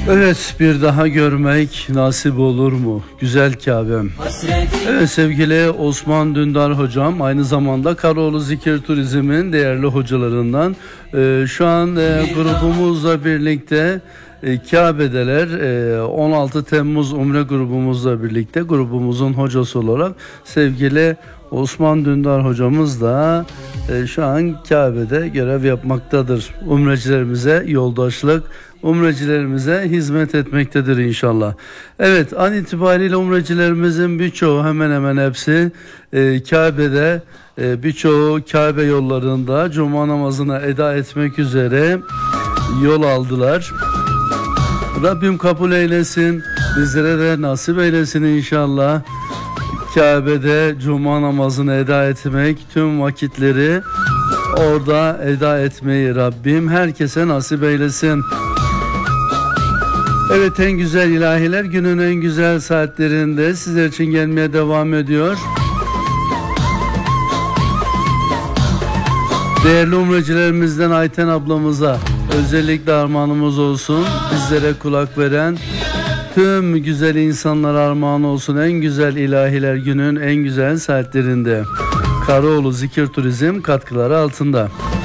Evet, bir daha görmek nasip olur mu? Güzel Kabe'm. Evet sevgili Osman Dündar hocam, aynı zamanda Karaoğlu Zikir Turizm'in değerli hocalarından. Şu an grubumuzla birlikte Kabe'deler. 16 Temmuz Umre grubumuzla birlikte grubumuzun hocası olarak sevgili Osman Dündar hocamız da şu an Kabe'de görev yapmaktadır. Umrecilerimize yoldaşlık, umrecilerimize hizmet etmektedir inşallah. Evet, an itibariyle umrecilerimizin birçoğu, hemen hemen hepsi Kabe'de, birçoğu Kabe yollarında Cuma namazını eda etmek üzere yol aldılar. Rabbim kabul eylesin, bizlere de nasip eylesin inşallah. Kabe'de Cuma namazını eda etmek, tüm vakitleri orada eda etmeyi Rabbim herkese nasip eylesin. Evet, en güzel ilahiler günün en güzel saatlerinde sizler için gelmeye devam ediyor. Değerli umrecilerimizden Ayten ablamıza özellikle armağanımız olsun. Bizlere kulak veren tüm güzel insanlar armağan olsun. En güzel ilahiler günün en güzel saatlerinde. Karaoğlu Zikir Turizm katkıları altında.